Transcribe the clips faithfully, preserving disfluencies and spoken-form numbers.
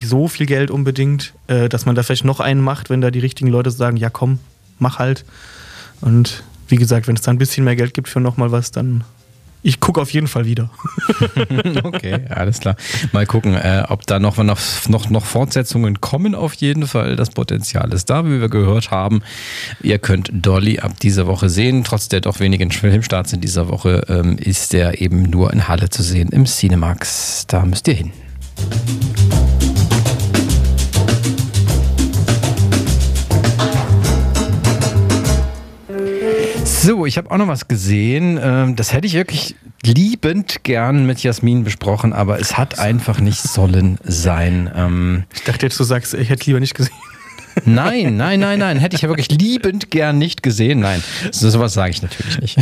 so viel Geld unbedingt, äh, dass man da vielleicht noch einen macht, wenn da die richtigen Leute sagen, ja komm, mach halt. Und wie gesagt, wenn es da ein bisschen mehr Geld gibt für nochmal was, dann ich gucke auf jeden Fall wieder. Okay, alles klar. Mal gucken, äh, ob da noch, noch, noch, noch Fortsetzungen kommen auf jeden Fall. Das Potenzial ist da, wie wir gehört haben. Ihr könnt Dolly ab dieser Woche sehen. Trotz der doch wenigen Filmstarts in dieser Woche ähm, ist der eben nur in Halle zu sehen im Cinemax. Da müsst ihr hin. So, ich habe auch noch was gesehen. Das hätte ich wirklich liebend gern mit Jasmin besprochen, aber es hat einfach nicht sollen sein. Ich dachte jetzt, du sagst, ich hätte lieber nicht gesehen. Nein, nein, nein, nein. Hätte ich ja wirklich liebend gern nicht gesehen. Nein, so sowas sage ich natürlich nicht.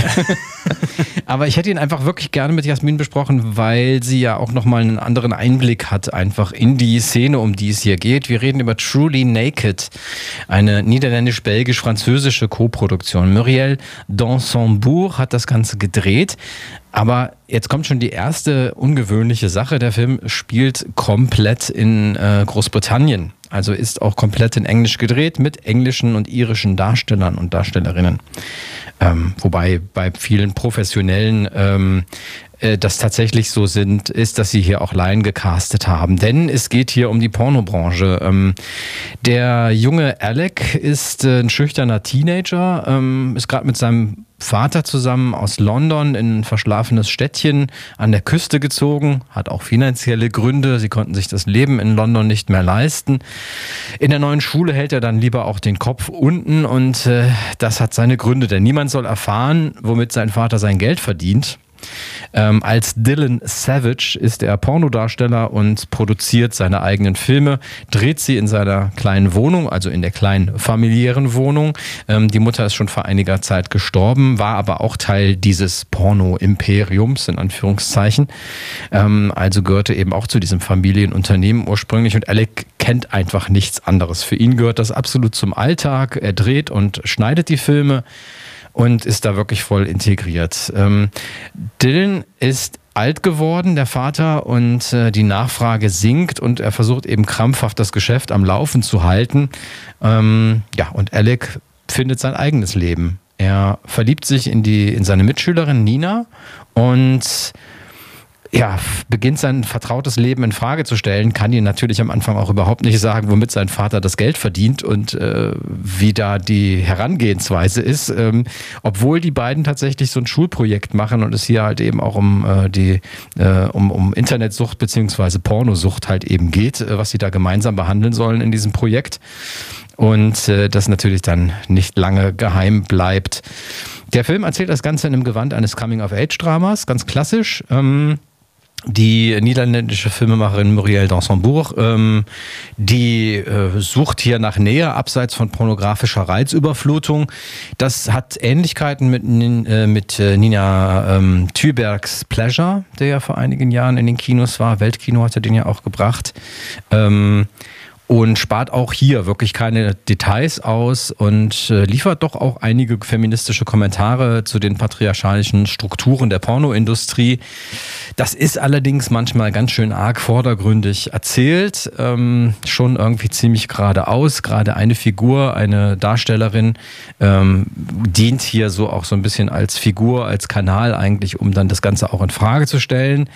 Aber ich hätte ihn einfach wirklich gerne mit Jasmin besprochen, weil sie ja auch nochmal einen anderen Einblick hat, einfach in die Szene, um die es hier geht. Wir reden über Truly Naked, eine niederländisch-belgisch-französische Co-Produktion. Muriel Dansembourg hat das Ganze gedreht. Aber jetzt kommt schon die erste ungewöhnliche Sache. Der Film spielt komplett in äh, Großbritannien. Also ist auch komplett in Englisch gedreht mit englischen und irischen Darstellern und Darstellerinnen. Ähm, wobei bei vielen Professionellen ähm, äh, das tatsächlich so sind, ist, dass sie hier auch Laien gecastet haben. Denn es geht hier um die Pornobranche. Ähm, der junge Alec ist äh, ein schüchterner Teenager, ähm, ist gerade mit seinem Vater zusammen aus London in ein verschlafenes Städtchen an der Küste gezogen, hat auch finanzielle Gründe, sie konnten sich das Leben in London nicht mehr leisten. In der neuen Schule hält er dann lieber auch den Kopf unten und äh, das hat seine Gründe, denn niemand soll erfahren, womit sein Vater sein Geld verdient. Ähm, als Dylan Savage ist er Pornodarsteller und produziert seine eigenen Filme, dreht sie in seiner kleinen Wohnung, also in der kleinen familiären Wohnung. Ähm, die Mutter ist schon vor einiger Zeit gestorben, war aber auch Teil dieses Porno-Imperiums, in Anführungszeichen. Ähm, also gehörte eben auch zu diesem Familienunternehmen ursprünglich und Alec kennt einfach nichts anderes. Für ihn gehört das absolut zum Alltag. Er dreht und schneidet die Filme und ist da wirklich voll integriert. Ähm, Dylan ist alt geworden, der Vater, und äh, die Nachfrage sinkt und er versucht eben krampfhaft das Geschäft am Laufen zu halten. Ähm, ja, und Alec findet sein eigenes Leben. Er verliebt sich in die in seine Mitschülerin Nina und ja, beginnt sein vertrautes Leben in Frage zu stellen, kann ihn natürlich am Anfang auch überhaupt nicht sagen, womit sein Vater das Geld verdient und äh, wie da die Herangehensweise ist, ähm, obwohl die beiden tatsächlich so ein Schulprojekt machen und es hier halt eben auch um äh, die äh, um, um Internetsucht beziehungsweise Pornosucht halt eben geht, äh, was sie da gemeinsam behandeln sollen in diesem Projekt und äh, das natürlich dann nicht lange geheim bleibt. Der Film erzählt das Ganze in einem Gewand eines Coming-of-Age-Dramas, ganz klassisch. Ähm, Die niederländische Filmemacherin Muriel Dansembourg, ähm, die äh, sucht hier nach Nähe, abseits von pornografischer Reizüberflutung. Das hat Ähnlichkeiten mit, äh, mit äh, Nina ähm, Thübergs Pleasure, der ja vor einigen Jahren in den Kinos war. Weltkino hat er den ja auch gebracht. Ähm, Und spart auch hier wirklich keine Details aus und äh, liefert doch auch einige feministische Kommentare zu den patriarchalischen Strukturen der Pornoindustrie. Das ist allerdings manchmal ganz schön arg vordergründig erzählt, ähm, schon irgendwie ziemlich geradeaus. Gerade eine Figur, eine Darstellerin, ähm, dient hier so auch so ein bisschen als Figur, als Kanal eigentlich, um dann das Ganze auch in Frage zu stellen.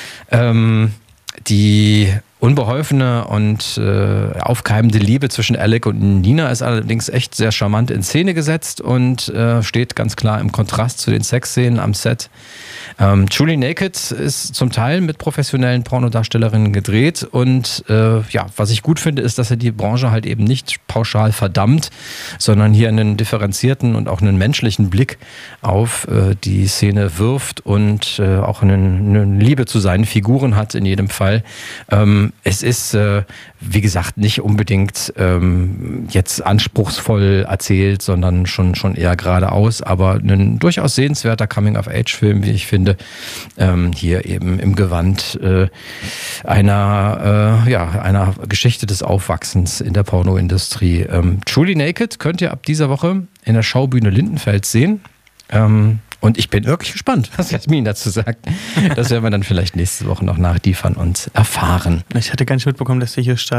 Ähm, die unbeholfene und äh, aufkeimende Liebe zwischen Alec und Nina ist allerdings echt sehr charmant in Szene gesetzt und äh, steht ganz klar im Kontrast zu den Sexszenen am Set. Ähm, Truly Naked ist zum Teil mit professionellen Pornodarstellerinnen gedreht und äh, ja, was ich gut finde, ist, dass er die Branche halt eben nicht pauschal verdammt, sondern hier einen differenzierten und auch einen menschlichen Blick auf äh, die Szene wirft und äh, auch eine, eine Liebe zu seinen Figuren hat in jedem Fall. Ähm, Es ist, äh, wie gesagt, nicht unbedingt ähm, jetzt anspruchsvoll erzählt, sondern schon, schon eher geradeaus, aber ein durchaus sehenswerter Coming-of-Age-Film, wie ich finde, ähm, hier eben im Gewand äh, einer, äh, ja, einer Geschichte des Aufwachsens in der Pornoindustrie. Ähm, Truly Naked könnt ihr ab dieser Woche in der Schaubühne Lindenfeld sehen. Ähm, Und ich bin wirklich gespannt, was Jasmin dazu sagt. Das werden wir dann vielleicht nächste Woche noch nachliefern und erfahren. Ich hatte gar nicht mitbekommen, dass der hier